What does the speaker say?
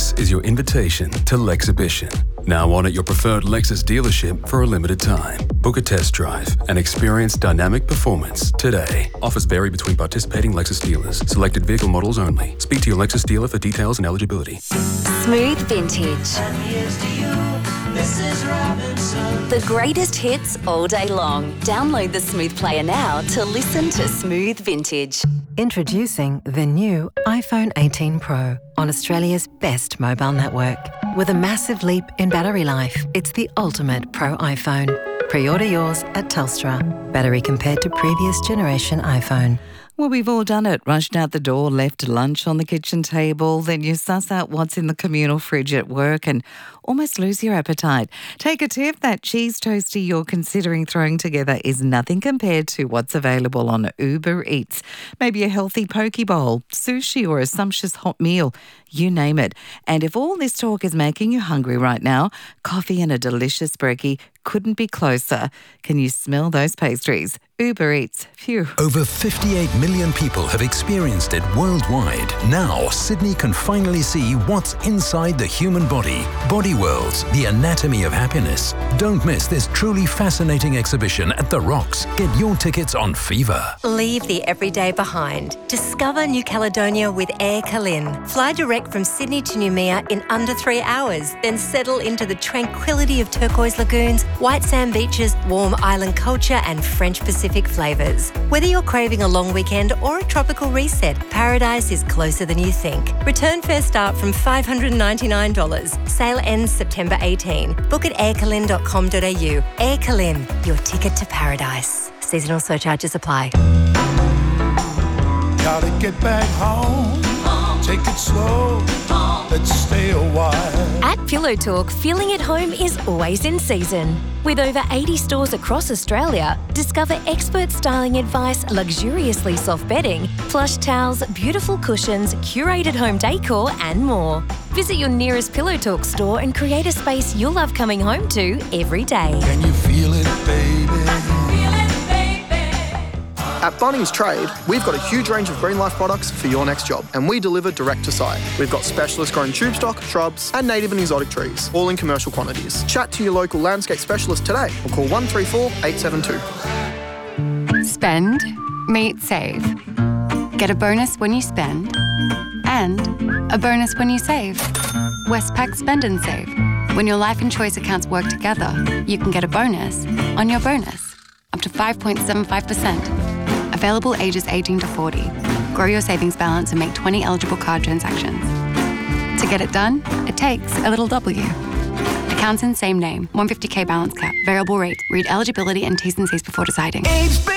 This is your invitation to Lexhibition. Now on at your preferred Lexus dealership for a limited time. Book a test drive and experience dynamic performance today. Offers vary between participating Lexus dealers. Selected vehicle models only. Speak to your Lexus dealer for details and eligibility. Smooth Vintage. The greatest hits all day long. Download the Smooth Player now to listen to Smooth Vintage. Introducing the new iPhone 18 Pro on Australia's best mobile network. With a massive leap in battery life, it's the ultimate Pro iPhone. Pre-order yours at Telstra. Battery compared to previous generation iPhone. Well, we've all done it. Rushed out the door, left lunch on the kitchen table, then you suss out what's in the communal fridge at work and almost lose your appetite. Take a tip, that cheese toastie you're considering throwing together is nothing compared to what's available on Uber Eats. Maybe a healthy poke bowl, sushi or a sumptuous hot meal, you name it. And if all this talk is making you hungry right now, coffee and a delicious brekkie couldn't be closer. Can you smell those pastries? Uber Eats. Phew. Over 58 million people have experienced it worldwide. Now, Sydney can finally see what's inside the human body. Body Worlds, the anatomy of happiness. Don't miss this truly fascinating exhibition at The Rocks. Get your tickets on Fever. Leave the everyday behind. Discover New Caledonia with Air Calin. Fly direct from Sydney to Noumea in under 3 hours, then settle into the tranquility of turquoise lagoons, white sand beaches, warm island culture and French Pacific flavours. Whether you're craving a long weekend or a tropical reset, paradise is closer than you think. Return fare start from $599. Sale ends September 18. Book at aircalin.com.au. Air Calin, your ticket to paradise. Seasonal surcharges apply. Gotta get back home. Take it slow. Let's stay a while. At Pillow Talk, feeling at home is always in season. With over 80 stores across Australia, discover expert styling advice, luxuriously soft bedding, plush towels, beautiful cushions, curated home decor and more. Visit your nearest Pillow Talk store and create a space you'll love coming home to every day. Can you feel it, baby? At Bunnings Trade, we've got a huge range of Green Life products for your next job, and we deliver direct to site. We've got specialist grown tube stock, shrubs, and native and exotic trees, all in commercial quantities. Chat to your local landscape specialist today or call 134 872. Spend, meet, save. Get a bonus when you spend, and a bonus when you save. Westpac Spend and Save. When your life and choice accounts work together, you can get a bonus on your bonus, up to 5.75%. Available ages 18 to 40. Grow your savings balance and make 20 eligible card transactions. To get it done, it takes a little W. Accounts in same name. 150k balance cap. Variable rate. Read eligibility and T's and C's before deciding.